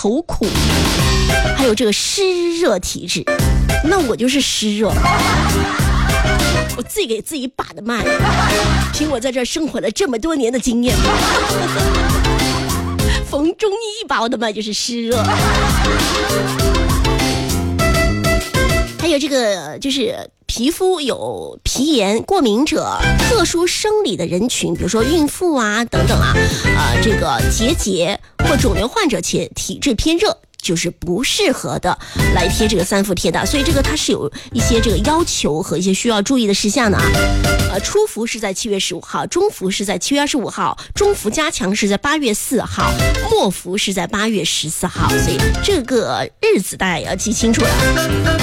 头苦，还有这个湿热体质。那我就是湿热，我自己给自己把的脉，凭我在这生活了这么多年的经验，逢中医一把我的脉就是湿热。还有这个就是皮肤有皮炎、过敏者、特殊生理的人群，比如说孕妇啊等等啊，这个结节或肿瘤患者且体质偏热，就是不适合的来贴这个3伏贴的。所以这个它是有一些这个要求和一些需要注意的事项的啊。初伏是在7月15号，中伏是在7月25号，中伏加强是在8月4号，末伏是在8月14号。所以这个日子大家也要记清楚了。